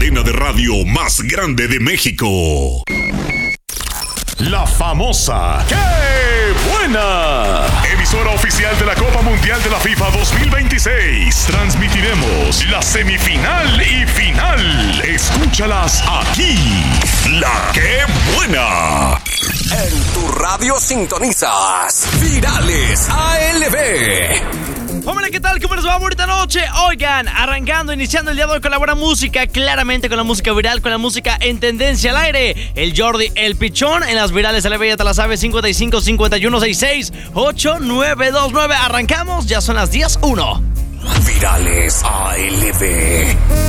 cadena de radio más grande de México. La famosa ¡Qué buena! Emisora oficial de la Copa Mundial de la FIFA 2026. Transmitiremos la semifinal y final. Escúchalas aquí. La ¡Qué buena! En tu radio sintonizas Virales ALB. Hola, ¿qué tal? ¿Cómo les va? Bonita noche. Oigan, iniciando el día de hoy con la buena música, claramente con la música viral, con la música en tendencia al aire. El Jordi, el Pichón, en las Virales ALB, ya te la sabes, 55 51 66 8929. Arrancamos, ya son las 10:01. Virales ALB.